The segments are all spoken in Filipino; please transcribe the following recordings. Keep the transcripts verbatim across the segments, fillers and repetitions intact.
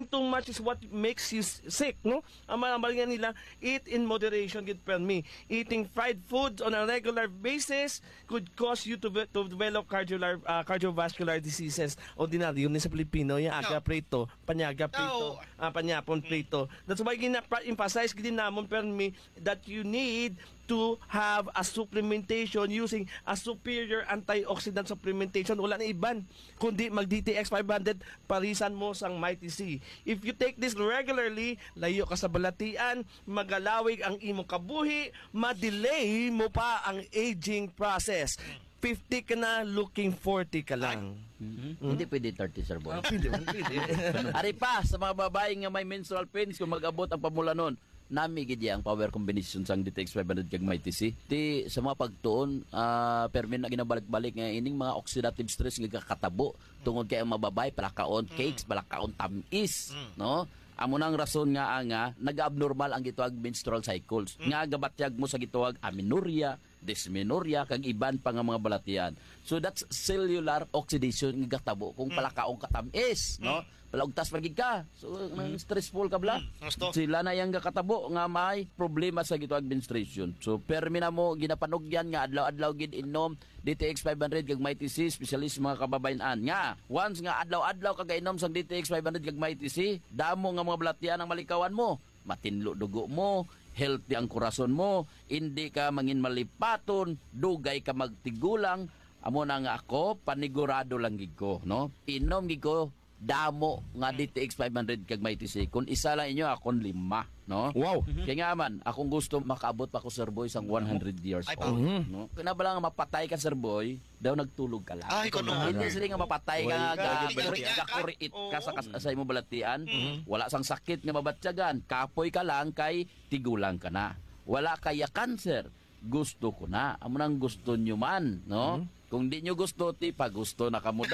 too much is what makes you sick, no? Ang mga nila, eat in moderation, gid per me. Eating fried foods on a regular basis could cause you to, to develop cardiovascular, uh, cardiovascular diseases. Ordinaryo ni sa Pilipino, yung aga prito, panyaga prito, uh, panyapon prito. That's why gina-emphasize gid namon per me that you need to have a supplementation using a superior antioxidant supplementation. Wala na iban kundi mag-D T X five hundred parisan mo sang Mighty C. If you take this regularly, layo ka sa balatian, magalawig ang imong kabuhi, ma-delay mo pa ang aging process. fifty ka na, looking forty ka lang. Mm-hmm. Mm-hmm. Hindi pwede thirty, sir boy. Ah, pwede, pwede. Ari pa, sa mga babae nga may menstrual pains, kung mag-abot ang pamula nun, nami gid ang power combination sang D T X five hundred kag Mighty C. Ti sa mga pagtuon, uh, permin na ginabalik-balik nga ining mga oxidative stress nga kakatabo tungod kay ang mababay palakaon cakes, palakaon tamis, no? Amo nang rason nga nga nag-abnormal ang gituag menstrual cycles. Nga gabatyag mo sa gituag amenorrhea, dysmenorrhea kag iban pa nga mga balatian. So that's cellular oxidation nga gatabo kung palakaong katamis, no? Palagtas pagig ka. So nang stressful ka bla. Sila na yang katabo nga may problema sa gituag menstruation. So permi na mo ginapanugyan nga adlaw-adlaw gid inom D T X five hundred kag Mighty C, specialist mga kababayan-an. Nga once nga adlaw-adlaw kag inom sang D T X five hundred kag Mighty C, damo nga mga balatian ang malikawan mo. Matinlo dugo mo, healthy ang kurason mo, hindi ka mangin malipaton, dugay ka magtigulang. Amo na nga ako, panigurado lang gid ko, no? Inom gid ko damo nga D T X five hundred kag Mighty C. Kung isa lang inyo, akong lima, no? Wow. Kaya nga man, akong gusto makaabot pa ko, Sir Boy, sang one hundred years Ay, old, no? Kaya ba lang mapatay ka, Sir Boy, daw nagtulog ka lang. Ay, kono. Hindi sila nga mapatay ka nga, Boy, gakuriit ka sa, sa imong balatian, wala sang sakit nga mabatyagan, kapoy ka lang kay tigulang ka na. Wala kaya cancer, gusto ko na. Amo nang gusto nyo man, no? Kung di nyo gusto, ti pa gusto na kamuda.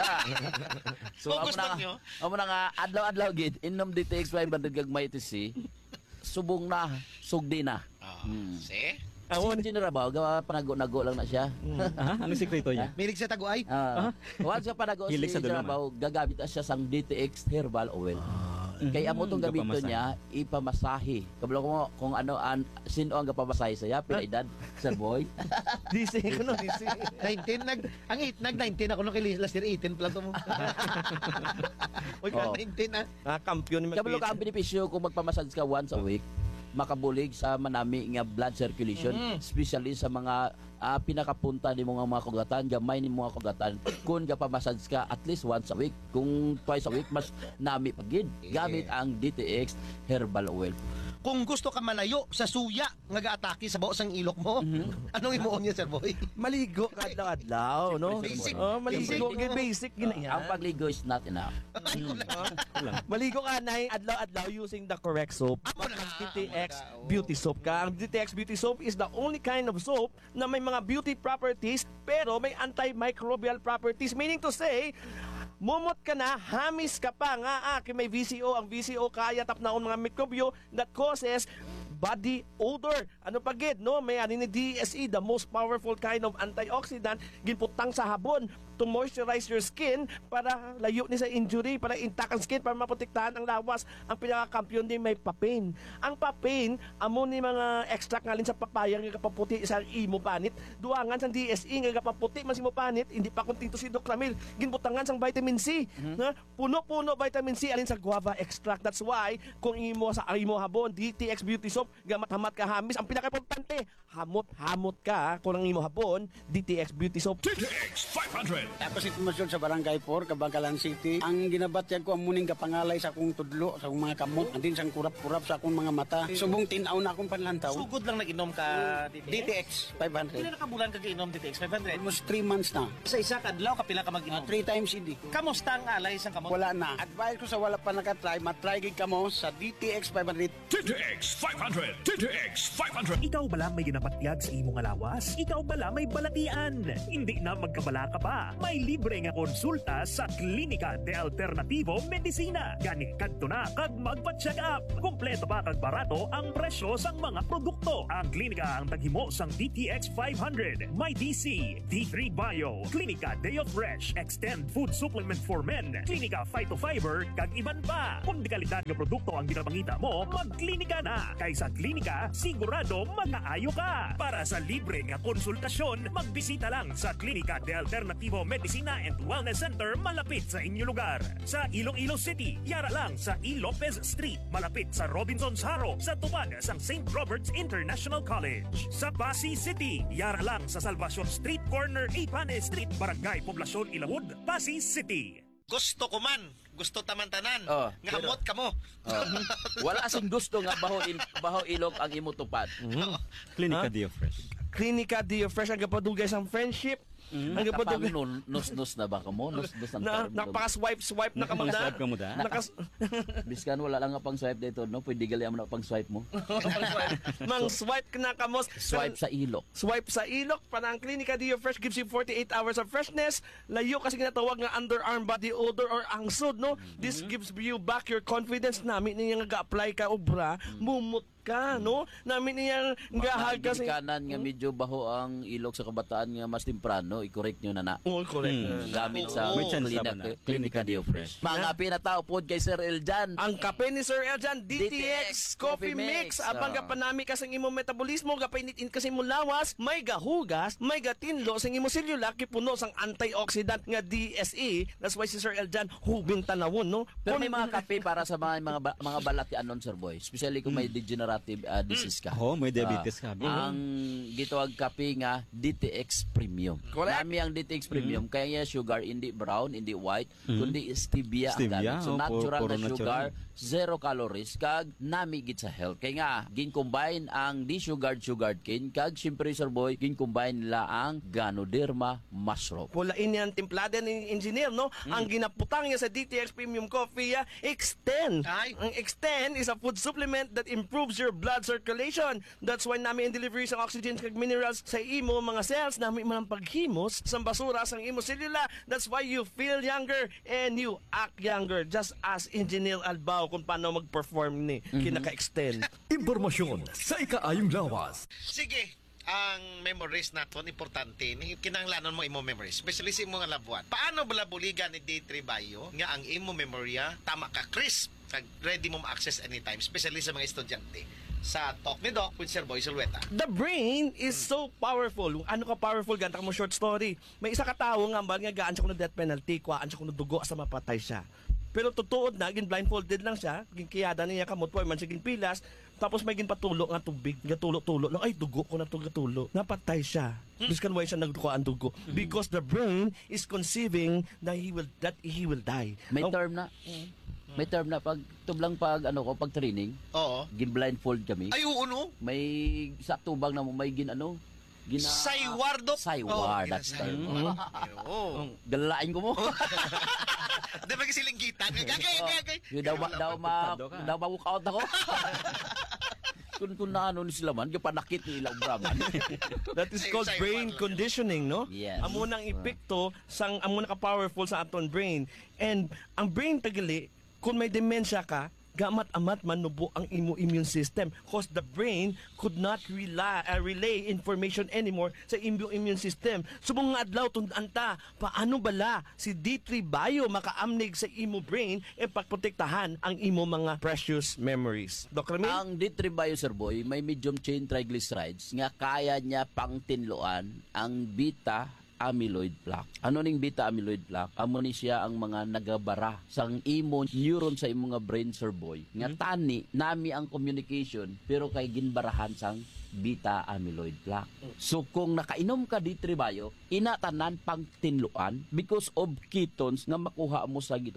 So, Kung amo gusto na, nyo. amo na nga, adlaw-adlaw gid, inom D T X five hundred kag Mighty C, subong na, sugdi na. Ah, Hmm. see? Ako ni Rabaw, gawa panago-nago lang na siya. Ah, anong sekreto niya? Milig sa taguay. Ah, once ka panago si Hilig sa dulang, Rabaw, gagamit na siya sang D T X herbal oil. Kaya amo tong Mm, gamito gapamasahe. niya, ipamasahe. Kabalo ko kung ano an sino ang gapamasahe saya, pila edad, Sir Boy. D C ko no, D C. nineteen nag ang eight nag nineteen ako no kay last year eighteen pala to mo. Oy ka Oo. nineteen ah. Ah, kampiyon ni Kabalo ka ang benepisyo kung magpamassage ka once a week, makabulig sa manami nga blood circulation, especially sa mga ah, pinakapunta ni mga mga kugatan, gamay ni mga kugatan. Kung gapamassage ka at least once a week, kung twice a week, mas nami pagid. Gamit ang D T X herbal oil. Kung gusto ka malayo sa suya nga gaatake sa baos ang ilok mo, anong imuon niya, Sir Boy? Maligo ka adlaw-adlaw, no? Basic. Oh, maligo Basic. gid basic gina yan. Ang pagligo is not enough. Maligo ka na adlaw-adlaw using the correct soap. Amo na. D T X Amo na, oo. beauty soap ka. Ang D T X beauty soap is the only kind of soap na may mga beauty properties pero may antimicrobial properties. Meaning to say, mumot ka na, hamis ka pa nga, ah, kay may V C O. Ang V C O kaya tapnaon mga mikrobyo that causes body odor. Ano pa gid, no? May ani ni D S E, the most powerful kind of antioxidant, ginputang sa habon to moisturize your skin para layo ni sa injury, para intact ang skin, para maprotektahan ang lawas. Ang pinaka-kampiyon din may papain. Ang papain, amo ni mga extract ngalin sa papaya nga kapaputi sa imo panit. Duangan sa D S E nga kapaputi man si mo panit, hindi pa kunting to si Doc Ramil. Ginbutangan sang vitamin C. Na puno-puno vitamin C alin sa guava extract. That's why kung imo sa imo habon D T X beauty soap, gamat-hamat ka hamis, ang pinaka-importante, hamot-hamot ka kung ang imo habon D T X beauty soap. D T X five hundred. Ako si Tumasyon sa Barangay four, Kabangkalan City. Ang ginabatyag ko ang muning kapangalay sa akong tudlo, sa akong mga kamot, andin sang kurap-kurap sa akong mga mata. Subong tinaw na akong panlantaw. Sugod lang nag-inom ka D T X? D T X five hundred. Pila na ka bulan ka giinom D T X five hundred? Almost three months na. Sa isa ka adlaw kapila ka Uh, mag-inom? three times hindi. Kamusta ang alay sa kamot? Wala na. Advise ko sa wala pa nakatry, matry gid kamo sa D T X five hundred. D T X five hundred. hundred, D T X five hundred. Ikaw bala may ginapatyag sa imong alawas? Ikaw bala may balatian? Hindi na magkabala ka pa. May libre nga konsulta sa Klinika de Alternativo Medicina. Gani kadto na kag magpa-check up. Kompleto pa kag barato ang presyo sang mga produkto. Ang klinika ang taghimo sang D T X five hundred, may D C, D three Bio, Klinika Deo Fresh, Extend Food Supplement for Men, Klinika Phytofiber, kag iban pa. Kung di kalidad nga produkto ang ginapangita mo, magklinika na. Kaysa klinika, sigurado magkaayo ka. Para sa libre nga konsultasyon, magbisita lang sa Klinika de Alternativo Medicina and Wellness Center malapit sa inyo lugar. Sa Iloilo City, yara lang sa E. Lopez Street, malapit sa Robinson's Haro, sa tubad sang Saint Robert's International College. Sa Pasig City, yara lang sa Salvacion Street, corner Ipane Street, Barangay Poblacion, Ilawod, Pasig City. Gusto ko man, gusto taman-tanan. Oh, nga pero- amot ka mo. Oh. Wala sing gusto nga baho il, baho ilog ang imo tupad. Klinika Ha? Dio Fresh. Klinika Dio Fresh ang kapadugay sang friendship. Ang Kapag kapadugay. nun, nus-nus na ba ka mo? Nus-nus ang Na, term. nakapaka-swipe-swipe na ka mo na. Nakaswipe ka mo da? Nakas... Biskan wala lang nga pang swipe dito, no? Pwede gali mo na pang swipe mo. Mang swipe ka na ka mo. Swipe sa ilok. Swipe sa ilok. Para ang Klinika Dio Fresh gives you forty-eight hours of freshness. Layo kasi ginatawag nga underarm body odor or angsod, no? This gives you back your confidence. Namin niya nga ga-apply ka obra, mumut ka, no? Namin niya gahag Mga kasi... kanan nga medyo baho ang ilok sa kabataan nga mas temprano, i-correct nyo na na. Oh, correct. Hmm, gamit sa May chance Klinika, naman na. Klinika Dio Fresh. Mga pinatao po kay Sir Eljan. Ang kape ni Sir Eljan, D T X Coffee Coffee Mix. Mix. Abang Ah. gapanami ka sa imong metabolismo, gapainitin kasi mo lawas, may gahugas, may gatinlo sa imong selula, kipuno sang antioxidant nga D S E. That's why si Sir Eljan hubing tanawon, no? Pero may mga kape para sa mga mga, ba- mga balatianon, Sir Boy. Especially kung may degenerative uh, disease ka. Oo, may diabetes Ah, ka. ang gitawag kape nga D T X Premium. Correct. Nami ang D T X Premium kaya sugar hindi brown, hindi white, kundi stevia, ang Stevia, gamit. So oh, natural puro na natural. sugar, zero calories kag nami gid sa health. Kaya nga gin-combine ang di-sugared sugared cane kag syempre Sir Boy gin-combine nila ang Ganoderma mushroom. Pulain yan timplada ni engineer, no? Ang ginaputang niya sa D T X Premium Coffee, ah, Extend. Ay. Ang Extend is a food supplement that improves your blood circulation. That's why namin delivery sa oxygen kag minerals sa imo mga cells, namin man ang paghimos sa basura sa imo selula. That's why you feel younger and you act younger. Just as Engineer Albao kung paano mag-perform ni kinaka-extend. Impormasyon sa ikaayong lawas. Sige, ang memories naton importante ni kinahanglanon mo imo memories, especially sa imo nga labuan. Paano bala buligan ni D three Bio nga ang imo memorya tama ka crisp kag ready mo ma-access anytime, especially sa mga estudyante. Sa Talk ni Doc with Sir Boy Sulweta. The brain is so powerful. Ano ka powerful? Ganta ka mo short story. May isa ka tao nga ba nga gaan siya kuno death penalty, kuhaan siya kuno dugo sa mapatay siya. Pero tutuod na, gin blindfolded lang siya, gin kiyada niya kamot po, man siya gin pilas, tapos may gin patulo nga tubig, gatulo-tulo lang, ay dugo ko na to gatulo. Napatay siya. Biskan why siya nagduko ang dugo. Because the brain is conceiving that he will that he will die. May Oh, term na. May term na pag tublang pag ano ko pag training, Oo. gin blindfold kami. Ay, oo, no? May sa tubang na mo may gin ano, gina Saywar, Doc. Saywar, Oo, that's gina- term. Oo. Galain ko mo. Di ba kasi linggitan? Gagay, gagay. Yung daw ma, daw ma, Tado ka. daw ma-walk out ako. Kung kung na ano ni sila man, yung panakit ni ilang braman. That is Say- called say brain what? conditioning, no? Yes. Amo nang epekto sang amo na ka-powerful sa aton brain. And ang brain tagali, kung may dementia ka, gamat-amat manubo ang imo immune system because the brain could not rely, uh, relay information anymore sa imo immune system. Subong nga adlaw tund-an ta, paano bala si D three Bio makaamnig sa imo brain e pagprotektahan ang imo mga precious memories. Doctor Ramil? Ang D three Bio, Sir Boy, may medium chain triglycerides nga kaya niya pang tinluan ang beta amyloid plaque. Ano ning beta amyloid plaque? Amo ni siya ang mga nagabara sang imo neuron sa imong nga brain, Sir Boy. Nga tani nami ang communication pero kay ginbarahan sang beta amyloid plaque. So kung nakainom ka D three Bio, inatanan pang tinluan because of ketones nga makuha mo sa gitawag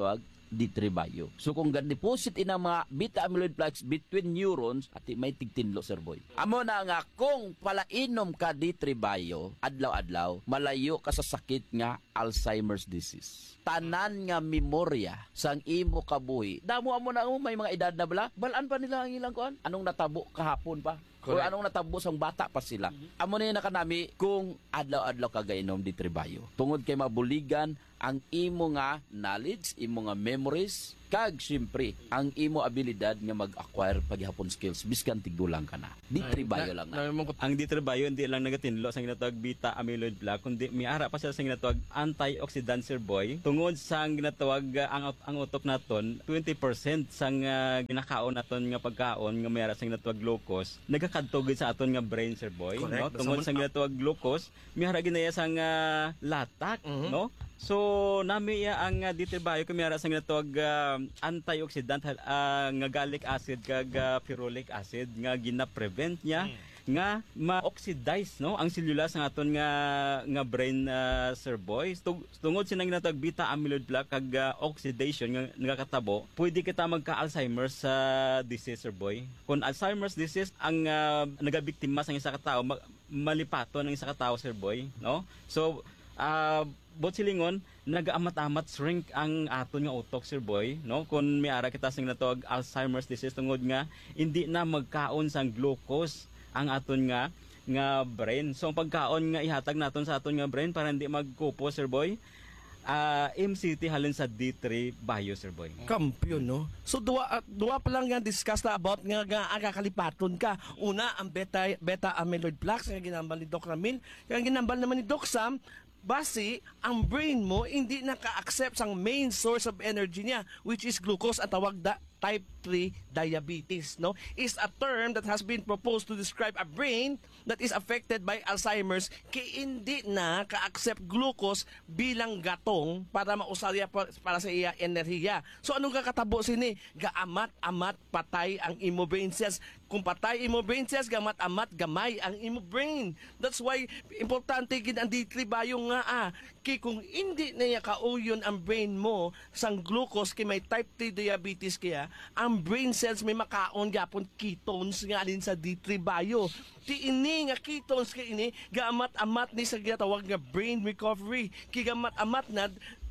D three bio. So kung gan-deposit ina mga beta amyloid plaques between neurons at may tigtinlo sir boy. Amo na nga kung palainom ka D three bio adlaw-adlaw malayo ka sa sakit nga Alzheimer's disease. Tanan nga memorya sang imo kabuhi. Damo amo na mo may mga edad na bala, balaan pa nila ang ilang kuan. Anong natabo kahapon pa? O Correct. anong natabo sang bata pa sila. Amo na yun na kanami kung adlaw-adlaw ka gainom di tribayo. Tungod kay mabuligan ang imo nga knowledge, imo nga memories, kag siyempre ang imo abilidad nga mag-acquire paghihapon skills biskan tigulang ka na. Di tribayo lang na. Ang D three bio hindi lang nagatinlo sa ginatawag beta amyloid plaque kundi miara pa siya sa ginatawag antioxidant sir boy. Tungod sa ginatawag uh, ang ang utok naton twenty percent sang uh, ginakaon naton nga pagkaon nga miara sa ginatawag glucose nagakadtog sa aton nga brain sir boy, Correct. no? Tungod sa ginatawag glucose miara ginaya sang uh, latak, Mhm. no? So nami ya ang uh, D three bio kumiyara sa ginatawag uh, antioxidant uh, nga gallic acid kag uh, ferulic acid nga gina-prevent niya nga ma-oxidize no ang selula sa aton nga nga brain uh, sir boy. Tung, tungod sa ginatawag beta amyloid plaque kag uh, oxidation nga nagakatabo pwede kita magka Alzheimer's sa uh, disease sir boy. Kung Alzheimer's disease ang uh, nagabiktima sa isa ka tawo ma- malipaton ang isa ka tawo sir boy, no? So uh, bot silingon nagaamat-amat shrink ang aton nga utok sir boy, no? Kung may ara kita sing natawag Alzheimer's disease tungod nga hindi na magkaon sang glucose ang aton nga nga brain. So ang pagkaon nga ihatag naton sa aton nga brain para hindi magkupo sir boy. Uh, M C T halin sa D three bio sir boy. Kampiyon, no? So, duwa, uh, duwa pa lang nga discuss na about nga, nga ang kakalipaton ka. Una, ang beta, beta amyloid plaques, nga ginambal ni Doc Ramil. Kaya ginambal naman ni Doc Sam, base, ang brain mo hindi naka-accept ang main source of energy niya, which is glucose at tawag da type three diabetes, no? Is a term that has been proposed to describe a brain that is affected by Alzheimer's kay hindi na ka-accept glucose bilang gatong para mausarya pa- para sa iya enerhiya. So anong kakatabo sini? Gaamat-amat patay ang imo brain cells. Kung patay imo brain cells, gamat-amat gamay ang imo brain. That's why importante gid ang D three bio nga ah. Kay kung hindi na niya kauyon ang brain mo sang glucose kay may type three diabetes kaya, ang brain cells may makaon gapon ketones nga alin sa D three bio. Ti ini nga ketones kay ini gamat-amat ni sa ginatawag nga brain recovery. Kay gamat-amat na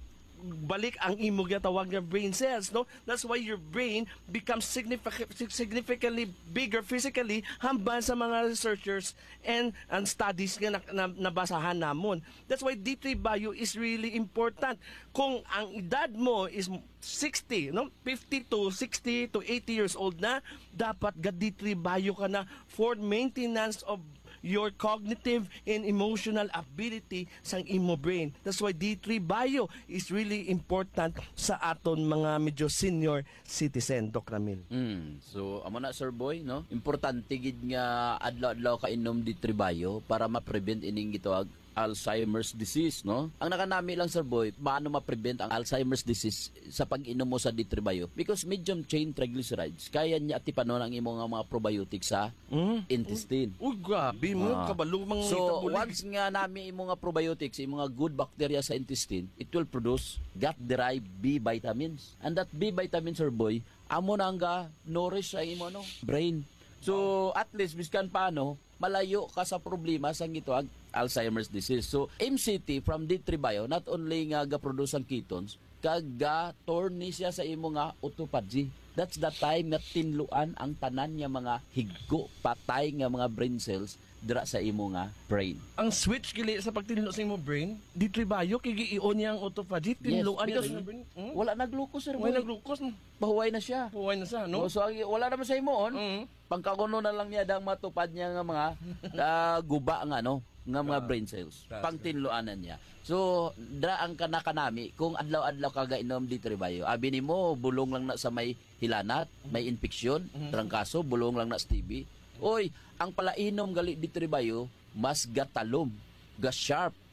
balik ang imo ginatawag nga brain cells, no? That's why your brain becomes significant, significantly bigger physically hamban sa mga researchers and and studies nga na, na, nabasahan namon. That's why D three bio is really important. Kung ang edad mo is sixty, no? fifty to sixty to eighty years old na, dapat ga D three bio ka na for maintenance of your cognitive and emotional ability sang imo brain. That's why D three bio is really important sa aton mga medyo senior citizen, Doc Ramil. Mm. So amo na sir boy, no? Importante gid nga adlaw-adlaw ka inom D three bio para ma-prevent ining gitawag Alzheimer's disease, no? Ang nakanami lang sir boy, paano ma-prevent ang Alzheimer's disease sa pag-inom mo sa D three bio? Because medium chain triglycerides, kaya niya atipanon ang imong mga probiotics sa Mm. intestine. Uy, grabe mo, Ah. kabalo mga So, itabulig. once nga nami imo nga probiotics, imo nga good bacteria sa intestine, it will produce gut-derived B vitamins. And that B vitamins, sir boy, amo na nga nourish sa imo no brain. So, at least biskan paano, malayo ka sa problema sa gitawag Alzheimer's disease. So, M C T from D three bio, not only nga ga-produce ang ketones, kag ga-torni siya sa imo nga autophagy. That's the time nga tinluan ang tanan nga mga higgo, patay nga mga brain cells dira sa imo nga brain. Ang switch kili sa pagtinlo sa imo brain, D three bio kay giion niya ang autophagy, tinluan niya because sa brain. Hmm? wala na glucose sir. Wala boy. glucose, Pahuway na siya. puway na sa, no? No? So ang, wala naman sa imo on. Mm. Pangkakuno na lang niya dang matupad niya nga mga ah, guba nga no, nga mga brain cells. Pangtinluanan niya. So dra ang kanakanami kung adlaw-adlaw ka gainom D three bio. Abi nimo bulong lang na sa may hilanat, may infeksyon, trangkaso, bulong lang na sa T B. Oy, ang palainom gali D three bio mas gatalom, ga sharp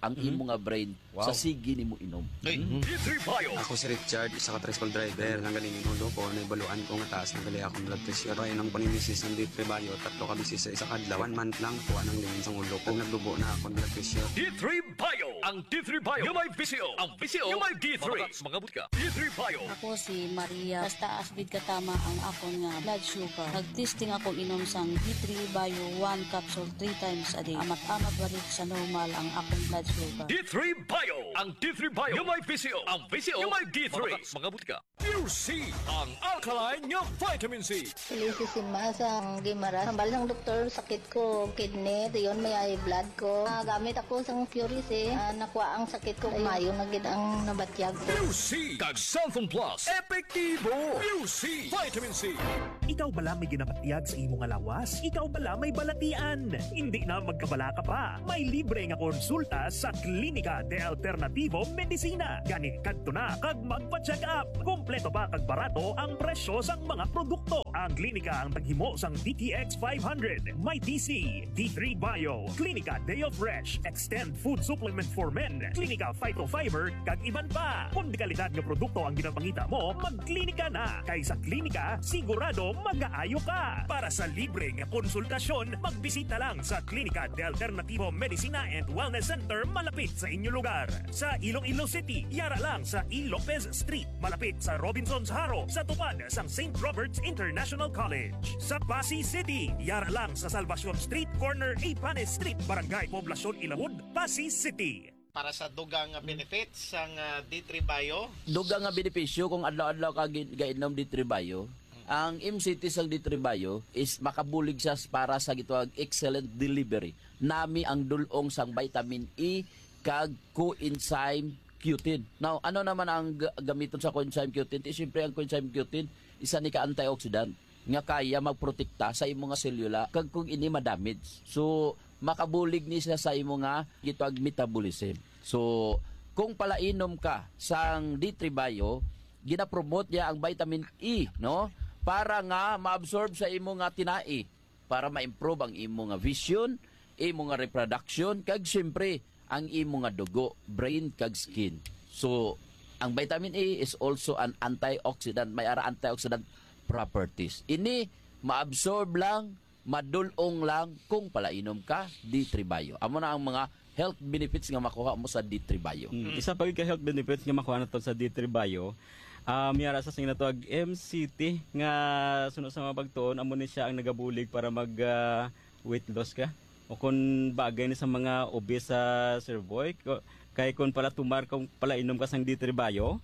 ang imo nga brain sa sige nimo inom. Uy, D three Bio. Ako si Richard, isa ka tricycle driver. Nang galing inulo ko, naibaluan ko nga taas ng gali akong blood pressure. Kaya nang panimisis ng D three Bio, tatlo ka bisis sa isa kadlaw. One month lang, kuha ng lingin sa ulo ko. Nagdubo na akong blood pressure. D three Bio. Ang D three Bio. Yung may V C O. Ang V C O. Yung may D three. Mga butka. D three Bio. Ako si Maria. Basta asbid katama ang akong nga blood sugar. Nag-testing ako inom sang D three Bio one capsule three times a day. Amat-amat balik sa normal ang akong blood sugar. D three Bio. Ang D three Bio. Yung may V C O. Ang V C O. Yung may D three. Mga butka. Pure C. Ang alkaline yung vitamin C. Lisi si Masa ang Gimara. Hambal ng doktor, sakit ko, kidney, yun may ay blood ko. Ah, gamit ako sa Puris eh. Ah, nakuha ang sakit ko. Mayo na gid ang nabatyag ko. Pure C. Kag Santhon Plus. Epektibo. Pure C. Vitamin C. Ikaw bala may ginabatyag sa imong alawas? Ikaw bala may balatian? Hindi na magkabala ka pa. May libre nga konsulta sa Klinika de Alternativo Medicina. Gani kadto na kag magpa-check up. Kompleto pa kag barato ang presyo sang mga produkto. Ang klinika ang taghimo sang D T X five hundred, may T C, D three Bio, Klinika Day of Fresh, Extend Food Supplement for Men, Klinika Phytofiber, kag iban pa. Kung di kalidad nga produkto ang ginapangita mo, magklinika na. Kay sa klinika, sigurado mag-aayo ka. Para sa libre nga konsultasyon, magbisita lang sa Klinika de Alternativo Medicina and Wellness Center malapit sa inyo lugar. Sa Iloilo City, yara lang sa E. Lopez Street, malapit sa Robinson's Haro, sa tupad sang Saint Robert's International College. Sa Pasig City, yara lang sa Salvacion Street, corner Ipanes Street, Barangay Poblacion Ilawod, Pasig City. para sa dugang nga benefits sang uh, D three Bio. Dugang nga benepisyo kung adlaw-adlaw ka gi- gainom D three Bio. Ang M C T sang D three Bio is makabulig siya para sa gitawag excellent delivery. Nami ang dulong sang vitamin E kag coenzyme Q ten. Now, ano naman ang g- gamiton sa coenzyme Q ten? Siyempre ang coenzyme Q ten isa ni ka antioxidant nga kaya magprotekta sa imong nga selula kag kung ini ma-damage. So makabulig ni siya sa imong nga gitawag metabolism. So kung palainom ka sang D three Bio, gina-promote niya ang vitamin E, no? Para nga ma-absorb sa imong nga tinai, para ma-improve ang imong nga vision, imong nga reproduction, kag siyempre ang imong nga dugo, brain kag skin. So ang vitamin E is also an antioxidant, may ara antioxidant properties. Ini ma-absorb lang, madulong lang kung palainom ka D three Bio. Amo na ang mga health benefits nga makuha mo sa D three Bio. Mm. Isa pa ka health benefits nga makuha nato sa D three Bio. Um, yara sa sing natawag M C T nga sunod sa mga pagtuon amo ni siya ang nagabulig para mag uh, weight loss ka o kung bagay ni sa mga obese sa Sir Boy kay kung pala tumar kung pala inom ka sang D three Bio,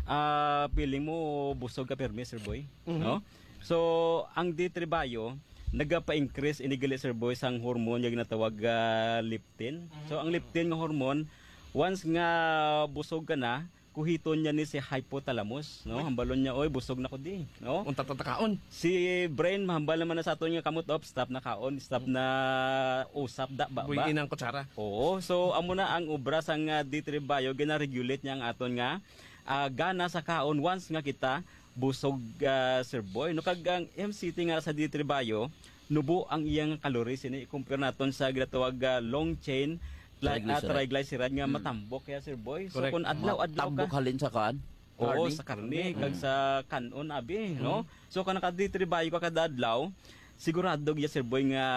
uh, feeling mo busog ka permi Sir Boy, mm-hmm. no? So ang D three Bio nagapa-increase inigali Sir Boy sang hormone nga ginatawag uh, leptin. So ang leptin nga hormone once nga busog ka na, kuhiton niya ni si hypothalamus, no? Hambalon niya, oy, busog na ko di, no? Unta tatakaon. Si brain mahambal naman na sa aton nga kamot op, stop na kaon, stop na usap da ba ba? Buhi ng kutsara. Oo, so amo na ang obra sang uh, D three Bio, gina-regulate niya ang aton nga uh, gana sa kaon once nga kita busog uh, Sir Boy. No kag ang M C T nga sa D three Bio, nubo ang iyang calories ini i-compare naton sa ginatawag uh, long chain triglyceride, uh, triglyceride nga hmm. matambok kaya Sir Boy. So correct. kung adlaw-adlaw Tambok ka halin sa kan? oo, sa karne, mm. kag sa kanon abi, mm. no? So kung naka D three Bio ka kada adlaw, sigurado ya Sir Boy nga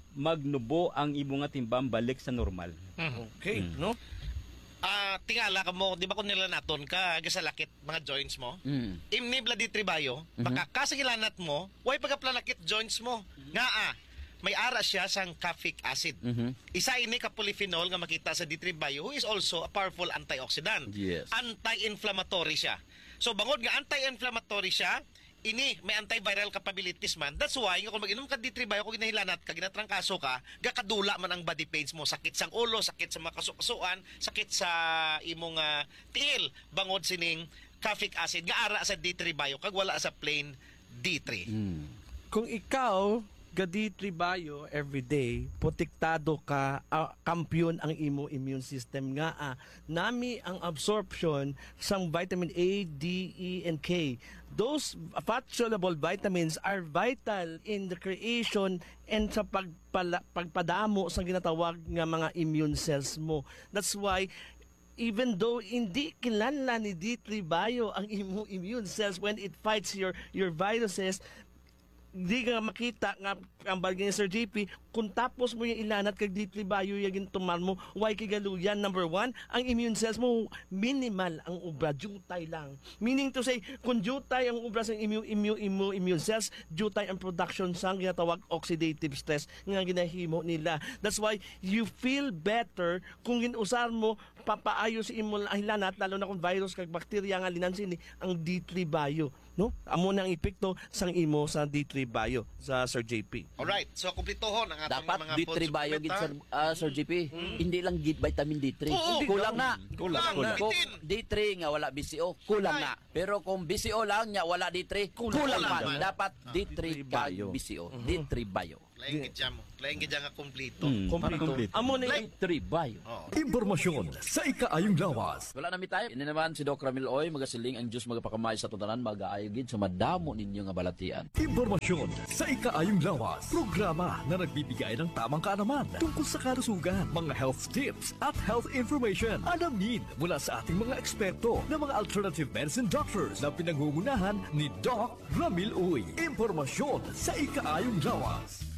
magnubo ang imo nga timbang balik sa normal. Okay, mm. no? Ah, uh, tingala ka mo, di ba kung nila naton ka sa lakit mga joints mo? Mm. Imnibla D three Bio, Mm-hmm. baka kasagilanat mo, way pagaplanakit joints mo. Nga ah, may ara siya sang caffeic acid. Mhm. Isa ini ka polyphenol nga makita sa D three Bio who is also a powerful antioxidant. Yes. Anti-inflammatory siya. So bangod nga anti-inflammatory siya, ini may antiviral capabilities man. That's why kung mag-inom ka D three Bio, kung ginahilanat ka, ginatrangkaso ka, gakadula man ang body pains mo, sakit sang ulo, sakit sa makasukasuan, sakit sa imong uh, tiil, bangod sining caffeic acid nga ara sa D three Bio kag wala sa plain D three. Mm. Kung ikaw Gadi tribayo every day, protektado ka, uh, kampiyon ang imo immune system nga. Ah, nami ang absorption sang vitamin A, D, E, and K. Those fat-soluble vitamins are vital in the creation and sa pagpala, pagpadamo sa ginatawag nga mga immune cells mo. That's why even though hindi kilala ni D three Bio ang imo immune cells when it fights your your viruses, di ka makita nga ang bagay ni Sir J P, kung tapos mo yung ilanat kag D three Bio yung tumal mo, why kigaluyan? Number one, ang immune cells mo minimal ang ubra, jutay lang. Meaning to say, kung jutay ang ubra sa immune, immune, immune, immune cells, jutay ang production sa ginatawag oxidative stress nga ginahimo nila. That's why you feel better kung ginusar mo papaayo sa imo ang ilanat, lalo na kung virus kag bakterya nga linansin ni ang D three Bio. No? Amo nang epekto sang imo sa D three Bio sa Sir J P. Alright, so kumplitohon ang atong Dapat mga D food three Bio supplement, gid ha? Sir, ah, Sir J P. Hindi lang gid vitamin D three. Oo, kulang na. Kulang, kulang. Kung D three nga wala B C O, kulang na. Pero kung B C O lang nya wala D three, kulang, Kulang man. man. Dapat D three Bio. B C O, D three Bio. Laing gid mo. Laing gid nga kumplito. Hmm, para Kompleto. complete. Amo na D three Bio. Oh. Impormasyon sa ikaayong lawas. Wala na mi tayo. Ini naman si Doc Ramil Oy, magasiling ang Diyos magapakamay sa tutanan, mag-aayo gid sa madamo ninyo nga balatian. Impormasyon sa ikaayong lawas. Programa na nagbibigay ng tamang kaalaman tungkol sa kalusugan, mga health tips at health information. Alamin mula sa ating mga eksperto na mga alternative medicine doctors na pinangungunahan ni Doc Ramil Uy. Impormasyon sa ikaayong lawas.